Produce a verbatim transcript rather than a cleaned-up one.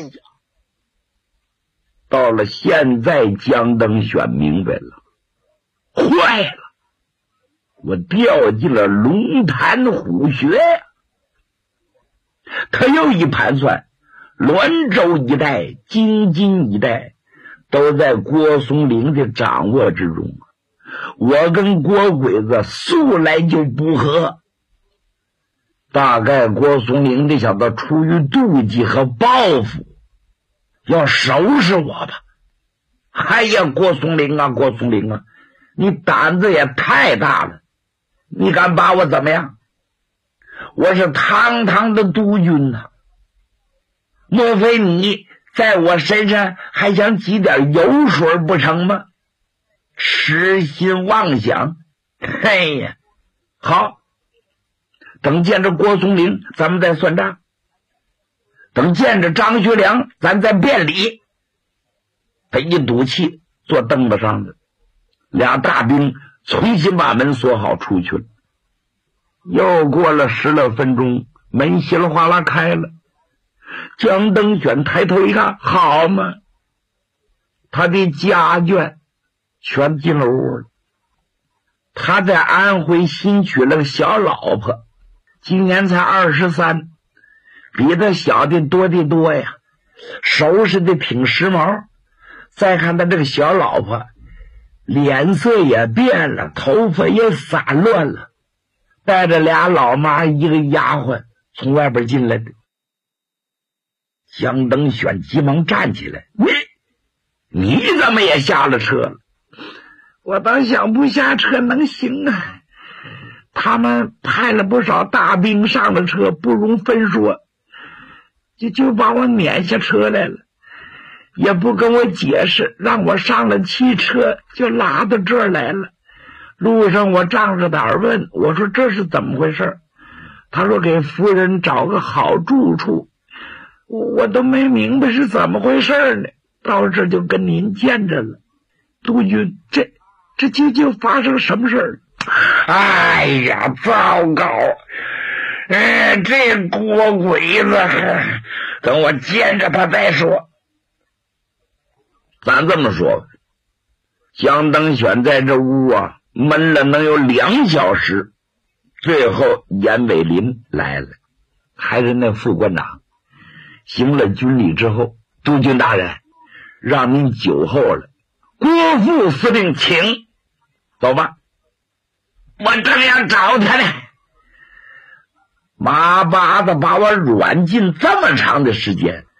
到了现在，江登选明白了，坏了，我掉进了龙潭虎穴呀！他又一盘算，滦州一带、京津一带都在郭松龄的掌握之中，我跟郭鬼子素来就不和，大概郭松龄这小子出于妒忌和报复，要收拾我吧。哎呀，郭松龄啊，郭松龄啊，你胆子也太大了，你敢把我怎么样？我是堂堂的督军呐、啊，莫非你在我身上还想挤点油水不成吗？痴心妄想！哎呀，好，等见着郭松龄咱们再算账，等见着张学良咱再辩理。他一赌气坐凳子上的，俩大兵重新把门锁好出去了。又过了十来分钟，门稀里哗啦开了。江登选抬头一看，好嘛，他的家眷全进了屋了。他在安徽新娶了个小老婆，今年才二十三，比他小的多的多呀，收拾的挺时髦。再看他这个小老婆，脸色也变了，头发也散乱了，带着俩老妈一个丫鬟从外边进来的。江登选急忙站起来，喂，你怎么也下了车了？我当想不下车能行啊，他们派了不少大兵上了车，不容分说，就就把我撵下车来了，也不跟我解释，让我上了汽车就拉到这儿来了。路上我仗着胆问，我说这是怎么回事？他说给夫人找个好住处，我我都没明白是怎么回事呢，到这就跟您见着了。督军，这这究竟发生什么事儿？哎呀，糟糕！哎，这郭鬼子，等我见着他再说。咱这么说，江登选在这屋啊闷了能有两小时，最后严伟林来了，还是那副官长，行了军礼之后，督军大人，让您酒后了，郭副司令请，走吧。我正要找他呢，马八子把我软禁这么长的时间，